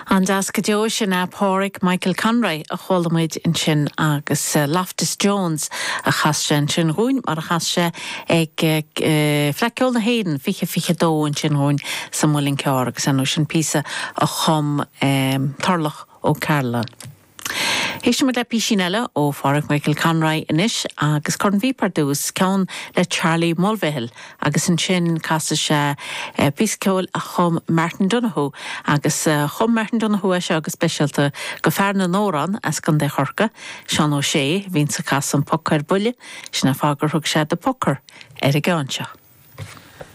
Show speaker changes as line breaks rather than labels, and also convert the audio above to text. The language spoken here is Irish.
An das go deo sin páric Michael Conroy a cholamid in sin agus Loftus Jones a chaiste sin rún mar a chaiste ag fleiciol na héan fiche dó in sin rún sa mulin cear agus an sin písa a chum tarlach ó Carolan. Héis me le písinile ó fáric Michael Conroy inis agus corn bhípar dús ceann le Charlie Mulvihill agus an sin casa se písceol a chum Martin Donoghue agus chum Martin Donoghue se agus specialta go fear na nóran as gan de chorca Sean O'Shea hín sa casa an pocar bulle sin na fágur thug sé de pocar ar a gáinse.